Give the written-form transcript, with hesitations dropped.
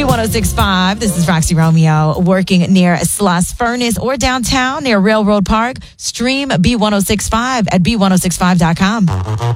B1065. This is Roxy Romeo working near Sloss Furnace or downtown near Railroad Park. Stream B1065 at B1065.com.